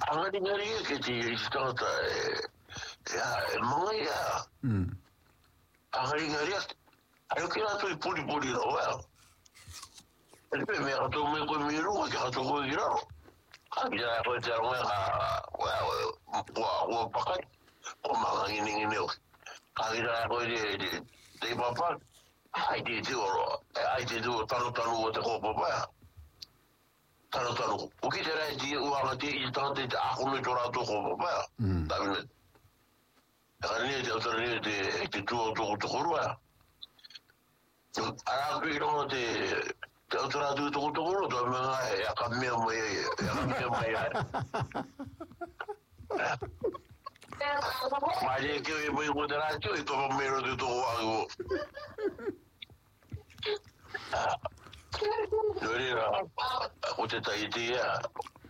ngari ke ti stota mga ya ngari ayo kira tu puri ro el pe me to me ko mi ro ka to ko gira ya ko ja wa pakai o mga ngini o kagira ko de papa ai de do tano o te ko papa tano o ki te rai di o ala te i tante te ako me tora to ko papa tamine ani te otra ni te tu to rua ara ku ro te otra tu to ro to me ya kamia mai Maria que eu vou mudar aqui e tô meio de todo algo. Dorira, o te tá ideia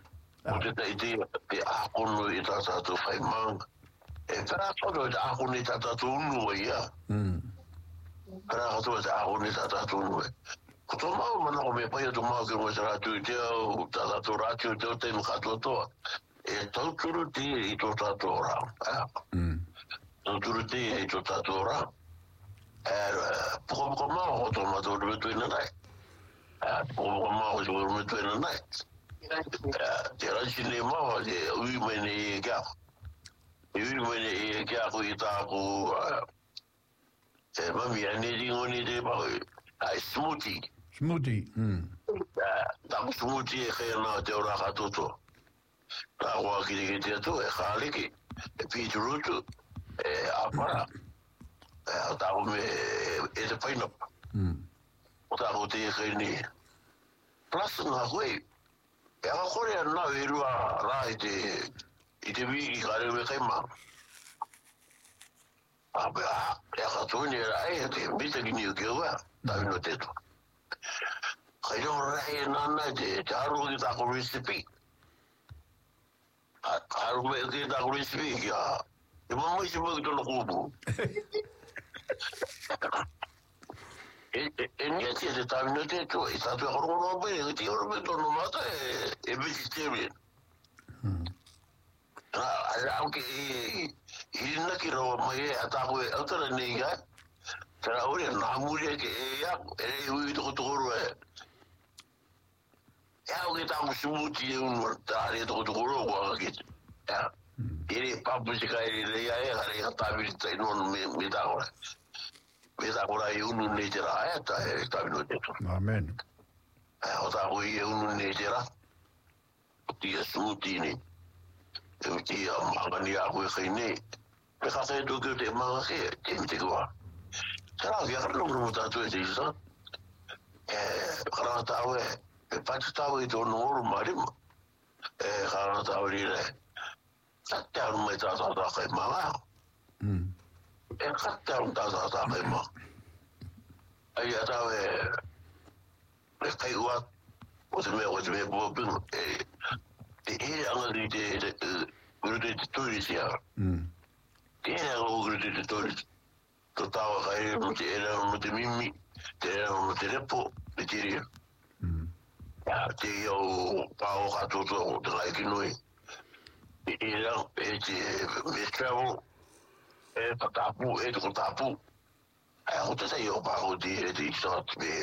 que a quando e tá tu fai man. E para todo a quando e tá tu no ia. Para todo a quando e tá tu no. Ko mau mana me pai do mau que mo será tu teu tá tu ratio teu tem no cato e tōturu te i tō tātou rā. Tōturu te i tō tātou rā. Poko mau o tō mātou rume tuina nai. Poko mau o tō rume tuina nai. Te ransi ne mau te ui mene i kia. E ui mene i kia ko i tāku. Te mami ane ringo ni te pao. Ai smoothie. Smoothie. Tāku smoothie e kaya nā te ora katoto. La wa ki te tu e khaliki e piturutu e apara e ta me e te paina o ta o te khini plus na hoi e a kore na virua ra i te vi i kare me kaima aba e a tu ni ra e te mi te ni ke wa ta no te tu kai no ra e na te taru ki ta ko recipe Aru me ke ta kuri speak ya. E mo se mo to no kubu. E ni te ta no te to e ta to ro be ti ro me to no mata e vegetarian. Aunque e na ki ro mai ata ko e otra ni ga. Tra ore na muri ke ya e ui to ro e. Ya o que tá muito mortal do ro wa que ya ele papo de cair ele ya tá vindo no me dá agora eu não nem terá tá vindo dentro amen o tá eu não nem terá dia sutini eu tinha magani a ko khine pe khase do que te ma ke te go será que não tá tudo isso cara tá e patutau i tōna oru marima. E kāna tau rire. Kate anu mai tātata kai maa. E kate anu tātata kai maa. Ai atau e kai ua. O te mea bōpinga. E angari te urute te turisia. Te anga urute te turisia. Tō tawa kai mo te era mo te mimi. Te era mo te repo. Te tiria. Te o pao katoto o te laiki nui. E rau e te me travel e patapu e te kotapu. E o te tei o pao te start me.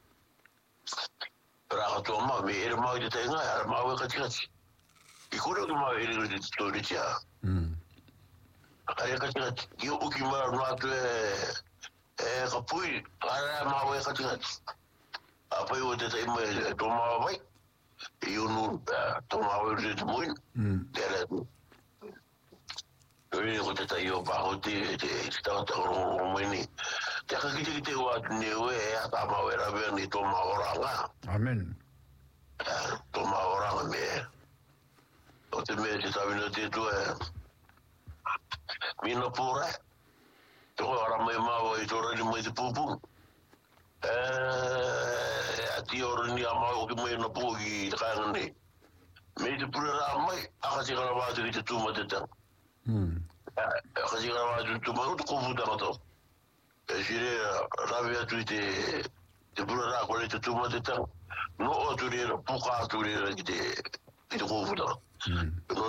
Raka tō mau me ere mau i te tei ngai ara mau e katikati. I kura ki mau ere te tori tia. Kare katikati. Ki o uki mara natu e kapui ara mau e katikati. Apa eu te tei mai toma vai e eu não toma o jeito muito era eu te tei o barro te estava tão mini te que te o neu é a tama era bem ni toma oranga amen toma oranga me o te me te sabe no te tu mina pura tu ora mai mau e tora ni mai te pupu ati orni ama o ke mai na pogi kana ni me te pura mai aka te kana wa te tuma te tang aka te kana wa te tuma o ko futa to e jire rabia tu te pura ko te tuma te tang no o tu re puka tu re ki te ko futa